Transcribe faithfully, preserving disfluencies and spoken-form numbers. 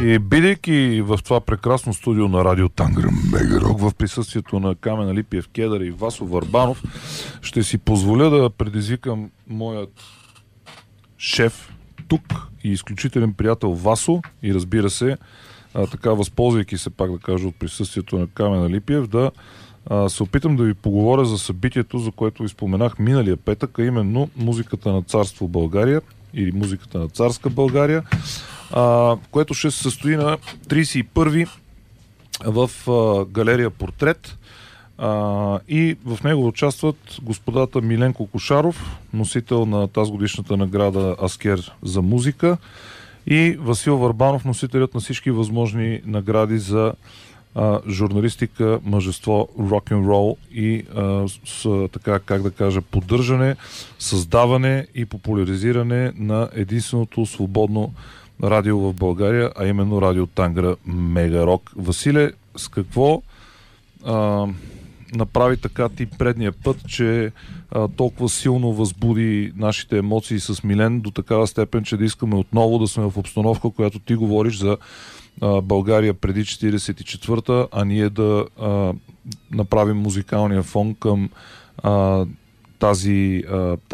И бидейки в това прекрасно студио на Радио Тангра Мегарок, в присъствието на Камен Алипиев Кедър и Васо Върбанов, ще си позволя да предизвикам моят шеф тук и изключителен приятел Васо и разбира се, а, така възползвайки се, пак да кажа, от присъствието на Камен Алипиев, да а, се опитам да ви поговоря за събитието, за което ви споменах миналия петък, а именно музиката на Царство България или музиката на Царска България, а, което ще се състои на тридесет и първи в а, галерия Портрет. А, и в него участват господата Миленко Кошаров, носител на тази годишната награда Аскер за музика, и Васил Върбанов, носителят на всички възможни награди за а, журналистика, мъжество, рок-н-рол и а, с, така, как да кажа, поддържане, създаване и популяризиране на единственото свободно радио в България, а именно Радио Тангра Мегарок. Василе, с какво а, направи така ти предния път, че а, толкова силно възбуди нашите емоции с Милен до такава степен, че да искаме отново да сме в обстановка, която ти говориш за а, България преди четиридесет и четвърта, а ние да а, направим музикалния фон към а, тази, а,